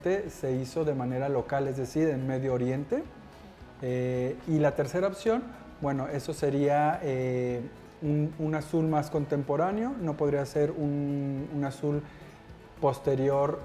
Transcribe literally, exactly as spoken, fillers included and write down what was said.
se hizo de manera local, es decir, en Medio Oriente. Eh, y la tercera opción, bueno, eso sería eh, un, un azul más contemporáneo, no podría ser un, un azul posterior